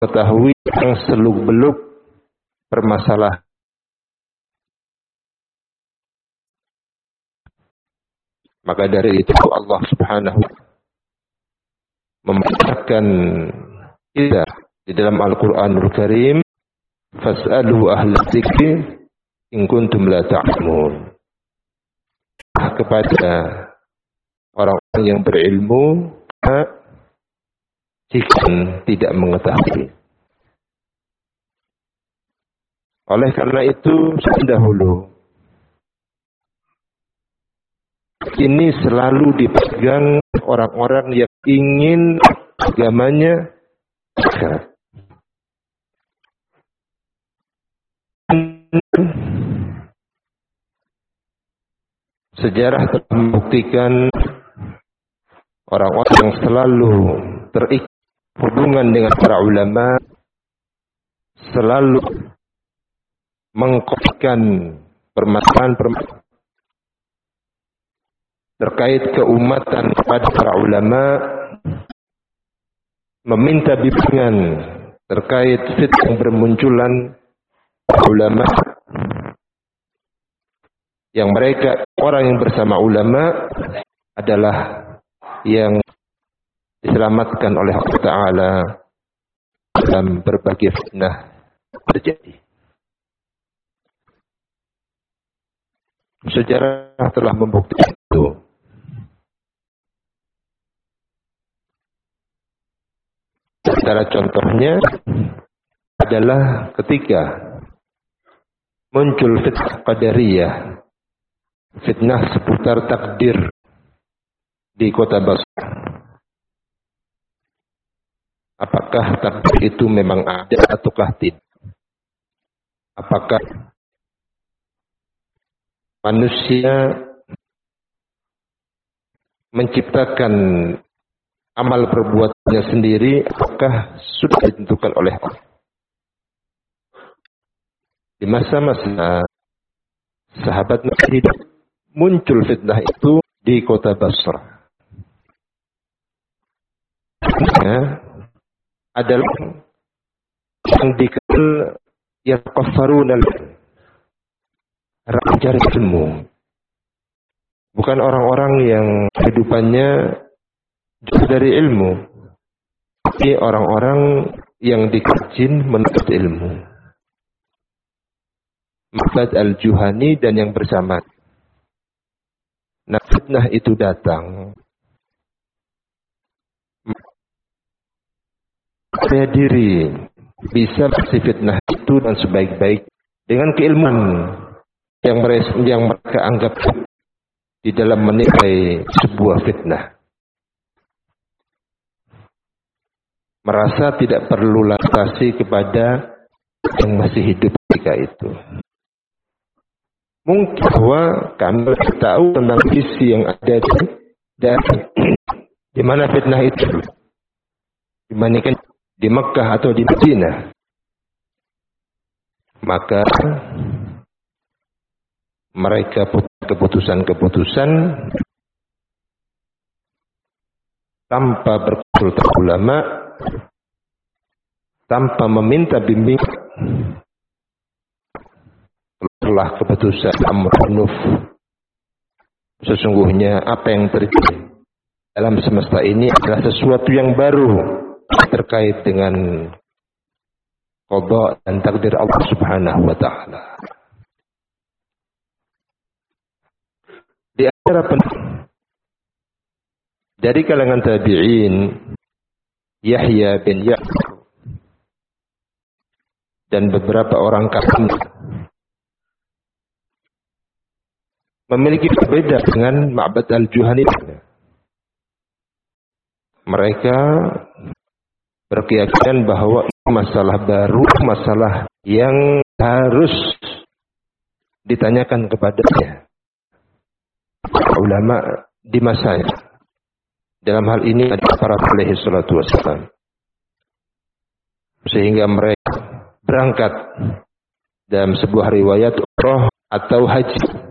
ketahui yang seluk-beluk permasalahan. Maka dari itu Allah Subhanahu memerintahkan kita di dalam Al-Qur'anul Karim, fas'alu ahla dzikri in kuntum la ta'lamun. Kepada orang-orang yang berilmu jika tidak mengetahui. Oleh karena itu dahulu ini selalu dipegang orang-orang yang ingin agamanya sehat. Sejarah telah membuktikan orang-orang yang selalu terikat hubungan dengan para ulama selalu mengkopikan permasalahan terkait keumatan kepada para ulama, meminta bimbingan terkait fitnah yang bermunculan ulama, yang mereka orang yang bersama ulama adalah yang diselamatkan oleh Allah Ta'ala dalam berbagai fitnah terjadi. Sejarah telah membuktikan itu. Salah contohnya adalah ketika muncul fitnah qadariyah, fitnah seputar takdir di kota Basra. Apakah takdir itu memang ada ataukah tidak? Apakah manusia menciptakan amal perbuatannya sendiri, apakah sudah ditentukan oleh Allah? Di masa-masa sahabat Nabi hidup, muncul fitnah itu di kota Basra. Adalah yang dikenal yataqaffaruna mencari ilmu. Bukan orang-orang yang kehidupannya jauh dari ilmu, tapi orang-orang yang dikajin menuntut ilmu. Ma'bad al-Juhani dan yang bersama. Nah, fitnah itu datang. Saya diri bisa si fitnah itu dan sebaik-baik dengan keilmuan yang mereka anggap di dalam menilai sebuah fitnah. Merasa tidak perlu laksasi kepada yang masih hidup ketika itu. Mungkin bahwa kami tahu tentang visi yang ada di mana fitnah itu dibandingkan di Mekah atau di Madinah. Maka mereka keputusan-keputusan tanpa berkonsultasi ulama, tanpa meminta bimbing. Setelah keputusan Amr Nuf, sesungguhnya apa yang terjadi dalam semesta ini adalah sesuatu yang baru terkait dengan qada dan takdir Allah Subhanahu wa taala. Di antara dari kalangan tabi'in, Yahya bin Ya'qub dan beberapa orang kafir memiliki berbeda dengan Ma'bad al-Juhani. Mereka berkeyakinan bahwa masalah baru, masalah yang harus ditanyakan kepadanya ulama di masanya. Dalam hal ini ada para alaihi salatu wassalam. Sehingga mereka berangkat dalam sebuah riwayat umrah atau haji